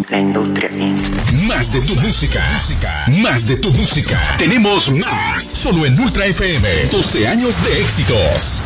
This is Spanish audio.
La Industria Inc. Más de tu música. Más de tu música. Tenemos más. Solo en Ultra FM. 12 años de éxitos.